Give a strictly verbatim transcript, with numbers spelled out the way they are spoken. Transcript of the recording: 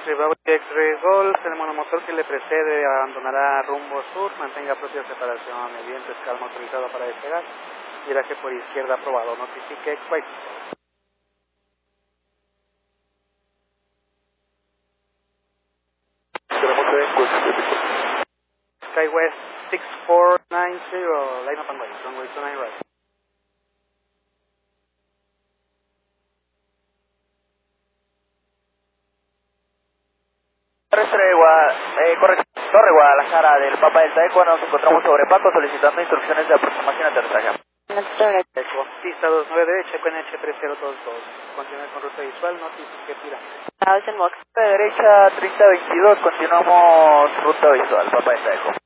X-Ray Bravo y X-Ray Golf, el monomotor que le precede abandonará rumbo sur, mantenga propia separación, el viento es calma autorizado para despegar, viraje por izquierda aprobado, notifique X-White. SkyWest six four nine zero, line up and wait, runway two nine right. Terrestre, Gua- eh, correcto, Torre Guadalajara del Papa del Taekwondo, nos encontramos sobre Paco solicitando instrucciones de aproximación y aterrizaje. Eco, pista dos nueve derecha, Q N H tres cero dos dos, continúe con ruta visual, notifique tira. De derecha treinta veintidós, continuamos ruta visual, Papa del Taekwondo.